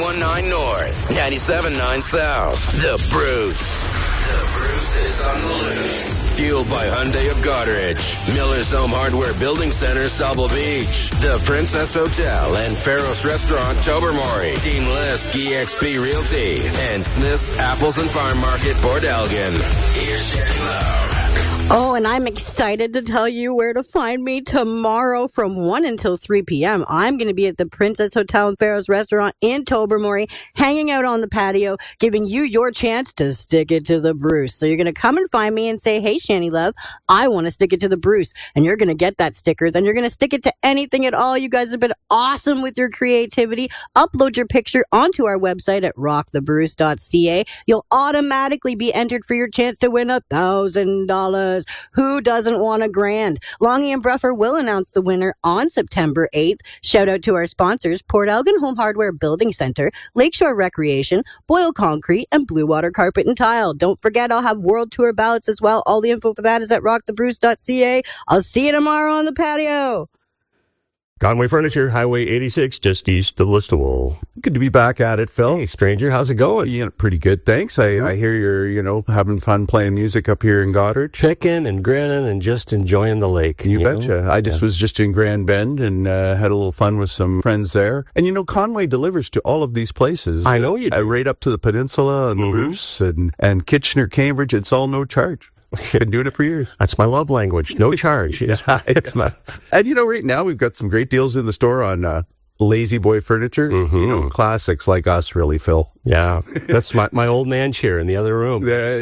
519 North, 97.9 South. The Bruce. The Bruce is on the loose. Fueled by Hyundai of Goderich, Miller's Home Hardware Building Center, Sauble Beach, The Princess Hotel and Faros Restaurant, Tobermory, Team Lisk, EXP Realty, and Smith's Apples and Farm Market, Port Elgin. Here's Shanny Love. Oh, and I'm excited to tell you where to find me tomorrow from 1 until 3 p.m. I'm going to be at the Princess Hotel and Faros Restaurant in Tobermory, hanging out on the patio, giving you your chance to stick it to the Bruce. So you're going to come and find me and say, hey, Shanny Love, I want to stick it to the Bruce. And you're going to get that sticker. Then you're going to stick it to anything at all. You guys have been awesome with your creativity. Upload your picture onto our website at rockthebruce.ca. You'll automatically be entered for your chance to win $1,000. Who doesn't want a grand? Longy and Bruffer will announce the winner on September 8th. Shout out to our sponsors, Port Elgin Home Hardware Building Center, Lakeshore Recreation, Boyle Concrete, and Blue Water Carpet and Tile. Don't forget, I'll have World Tour ballots as well. All the info for that is at rockthebruce.ca. I'll see you tomorrow on the patio. Conway Furniture, Highway 86, just east of Listowel. Good to be back at it, Phil. Hey, stranger, how's it going? Yeah, pretty good, thanks. I hear you're, having fun playing music up here in Goderich. Picking and grinning and just enjoying the lake. You betcha. I was just in Grand Bend and had a little fun with some friends there. And, Conway delivers to all of these places. I know you do. Right up to the peninsula and the Bruce and Kitchener, Cambridge. It's all no charge. Been doing it for years. That's my love language. No charge. And right now we've got some great deals in the store on Lazy Boy furniture. Mm-hmm. Classics like us, really, Phil. Yeah, that's my old man chair in the other room.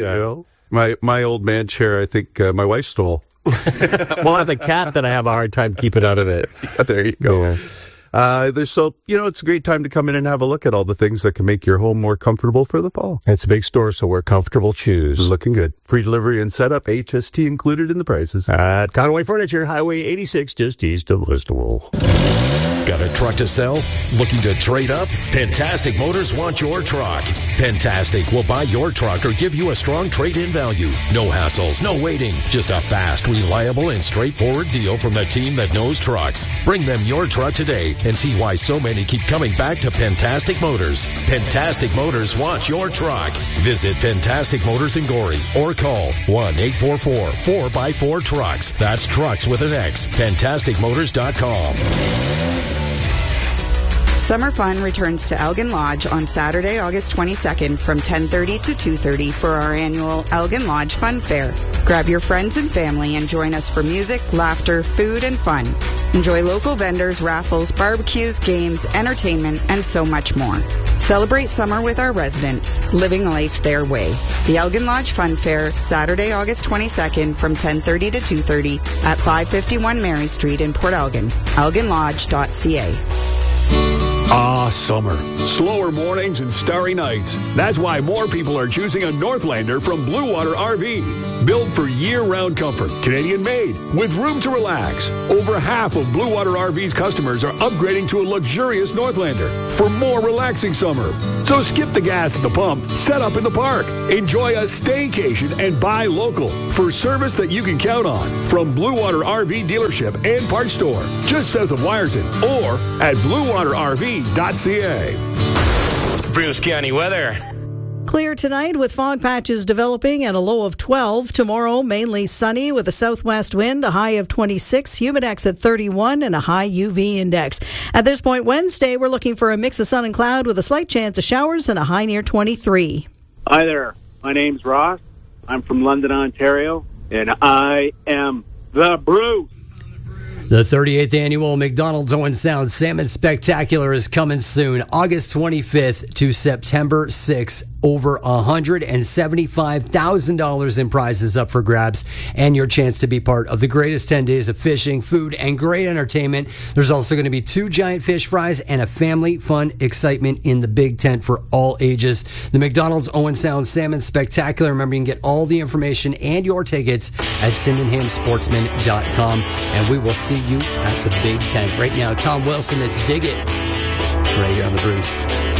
My old man chair, I think my wife stole. Well, I have a cat that I have a hard time keeping out of it. There you go. Yeah. It's a great time to come in and have a look at all the things that can make your home more comfortable for the fall. It's a big store, so we're comfortable choose. Looking good. Free delivery and setup, HST included in the prices. At Conway Furniture, Highway 86, just east of Listowel. Got a truck to sell? Looking to trade up? Pentastic Motors wants your truck. Pentastic will buy your truck or give you a strong trade-in value. No hassles, no waiting. Just a fast, reliable, and straightforward deal from the team that knows trucks. Bring them your truck today and see why so many keep coming back to Pentastic Motors. Pentastic Motors wants your truck. Visit Pentastic Motors in Gorey or call 1-844-4x4-TRUCKS. That's trucks with an X. PentasticMotors.com. Summer fun returns to Elgin Lodge on Saturday, August 22nd from 10:30 to 2:30 for our annual Elgin Lodge Fun Fair. Grab your friends and family and join us for music, laughter, food, and fun. Enjoy local vendors, raffles, barbecues, games, entertainment, and so much more. Celebrate summer with our residents, living life their way. The Elgin Lodge Fun Fair, Saturday, August 22nd from 10:30 to 2:30 at 551 Mary Street in Port Elgin. ElginLodge.ca. Summer. Slower mornings and starry nights. That's why more people are choosing a Northlander from Blue Water RV. Built for year-round comfort, Canadian-made, with room to relax. Over half of Blue Water RV's customers are upgrading to a luxurious Northlander for more relaxing summer. So skip the gas at the pump, set up in the park, enjoy a staycation, and buy local for service that you can count on from Blue Water RV dealership and parts store just south of Wyerton or at bluewaterrv.ca. Bruce County weather. Clear tonight with fog patches developing and a low of 12. Tomorrow, mainly sunny with a southwest wind, a high of 26, humidex at 31, and a high UV index. At this point, Wednesday, we're looking for a mix of sun and cloud with a slight chance of showers and a high near 23. Hi there. My name's Ross. I'm from London, Ontario, and I am the Bruce. The 38th annual McDonald's Owen Sound Salmon Spectacular is coming soon, August 25th to September 6th. Over $175,000 in prizes up for grabs and your chance to be part of the greatest 10 days of fishing, food, and great entertainment. There's also going to be 2 giant fish fries and a family fun excitement in the big tent for all ages. The McDonald's Owen Sound Salmon Spectacular. Remember, you can get all the information and your tickets at SydenhamSportsman.com, and we will see you at the big tent. Right now, Tom Wilson, let's dig it right here on the Bruce.